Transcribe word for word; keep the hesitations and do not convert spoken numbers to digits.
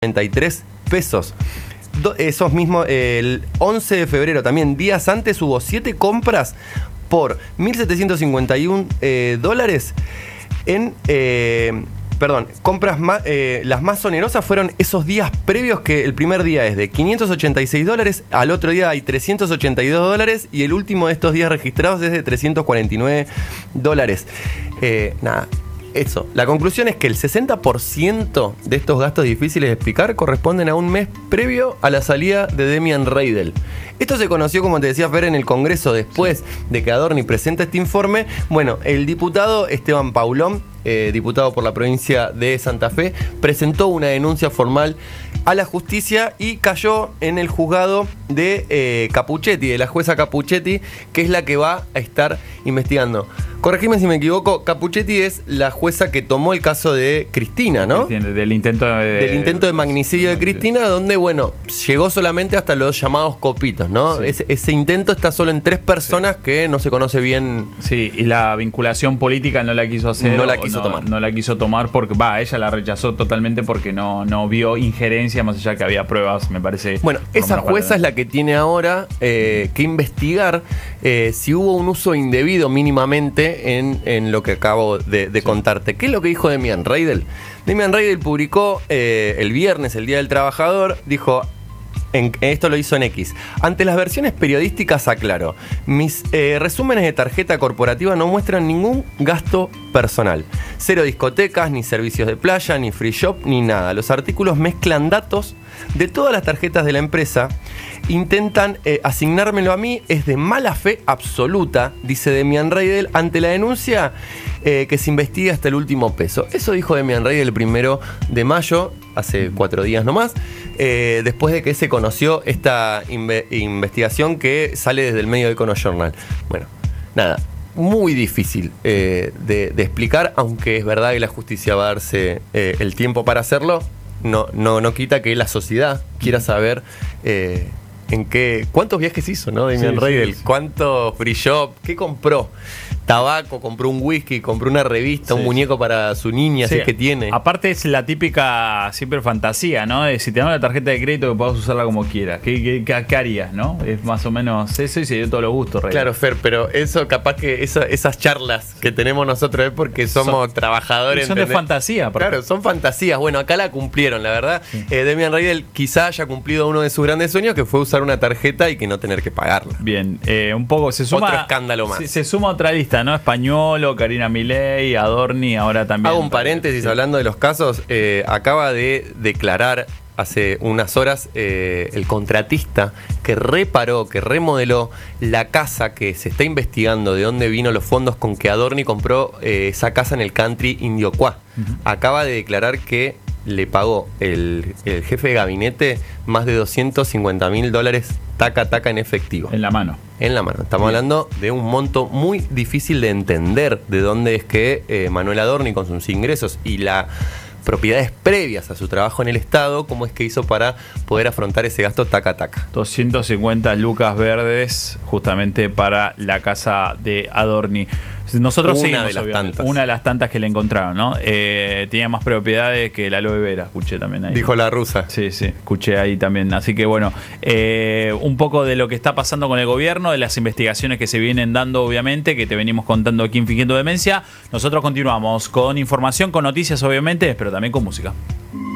noventa y tres pesos. Do, esos mismos, eh, el once de febrero también, días antes, hubo siete compras por mil setecientos cincuenta y uno eh, dólares en... Eh, Perdón, compras más, eh, las más onerosas fueron esos días previos, que el primer día es de quinientos ochenta y seis dólares, al otro día hay trescientos ochenta y dos dólares y el último de estos días registrados es de trescientos cuarenta y nueve dólares. Eh, nada, eso. La conclusión es que el sesenta por ciento de estos gastos difíciles de explicar corresponden a un mes previo a la salida de Demian Reidel. Esto se conoció, como te decía Fer, en el Congreso después de que Adorni presenta este informe. Bueno, el diputado Esteban Paulón, eh, diputado por la provincia de Santa Fe, presentó una denuncia formal a la justicia y cayó en el juzgado de eh, Capuchetti, de la jueza Capuchetti, que es la que va a estar investigando. Corregime si me equivoco, Capuchetti es la jueza que tomó el caso de Cristina, ¿no? Del intento de... Del intento de magnicidio de Cristina, donde, bueno, llegó solamente hasta los llamados copitos, ¿no? Sí. Ese, ese intento está solo en tres personas sí. que no se conoce bien. Sí, y la vinculación política no la quiso hacer. No la quiso no, tomar. No la quiso tomar porque, va, ella la rechazó totalmente porque no, no vio injerencia, más allá que había pruebas, me parece. Bueno, esa jueza es la que tiene ahora eh, que investigar eh, si hubo un uso indebido mínimamente En, en lo que acabo de, de sí. contarte. ¿Qué es lo que dijo Demian Reidel? Demian Reidel publicó eh, el viernes, el Día del Trabajador, dijo, en, esto lo hizo en X, ante las versiones periodísticas aclaró, mis eh, resúmenes de tarjeta corporativa no muestran ningún gasto personal. Cero discotecas, ni servicios de playa, ni free shop, ni nada. Los artículos mezclan datos de todas las tarjetas de la empresa, intentan eh, asignármelo a mí, es de mala fe absoluta, dice Demian Reidel, ante la denuncia eh, que se investiga hasta el último peso. Eso dijo Demian Reidel el primero de mayo, hace cuatro días nomás, eh, después de que se conoció esta inve- investigación que sale desde el medio de Econojournal. Bueno, nada, muy difícil eh, de, de explicar, aunque es verdad que la justicia va a darse eh, el tiempo para hacerlo. No, no, no quita que la sociedad quiera saber eh, en qué, cuántos viajes hizo, ¿no? Demian sí, Reidel, sí, sí. cuánto free shop, qué compró. Tabaco, compró un whisky, compró una revista, sí, un muñeco para su niña, sí. si es que tiene. Aparte es la típica siempre fantasía, ¿no? De si te dan la tarjeta de crédito que puedas usarla como quieras. ¿Qué, qué, qué harías, no? Es más o menos eso y se dio todos los gustos, Reidel. Claro, Fer, pero eso capaz que esa, esas charlas que tenemos nosotros es porque somos son, trabajadores. Son ¿entendés? De fantasía. Claro, son fantasías. Bueno, acá la cumplieron, la verdad. Sí. Eh, Demian Reidel quizá haya cumplido uno de sus grandes sueños, que fue usar una tarjeta y que no tener que pagarla. Bien, eh, un poco se suma... Otro escándalo más. Se, se suma otra lista, ¿no? Español, Karina Milei, Adorni, ahora también. Hago un paréntesis sí. hablando de los casos. Eh, acaba de declarar hace unas horas eh, el contratista que reparó, que remodeló la casa que se está investigando de dónde vino los fondos con que Adorni compró eh, esa casa en el country Indiocuá. Uh-huh. Acaba de declarar que le pagó el, el jefe de gabinete más de doscientos cincuenta mil dólares taca taca en efectivo. En la mano. En la mano. Estamos Bien. hablando de un monto muy difícil de entender de dónde es que eh, Manuel Adorni, con sus ingresos y las propiedades previas a su trabajo en el Estado, cómo es que hizo para poder afrontar ese gasto taca taca. doscientas cincuenta lucas verdes justamente para la casa de Adorni. Nosotros una seguimos, de las tantas. Una de las tantas que le encontraron, ¿no? Eh, tenía más propiedades que la aloe vera, escuché también ahí. Dijo la rusa. Sí, sí, escuché ahí también. Así que bueno, eh, un poco de lo que está pasando con el gobierno, de las investigaciones que se vienen dando, obviamente, que te venimos contando aquí en Fingiendo Demencia. Nosotros continuamos con información, con noticias, obviamente, pero también con música.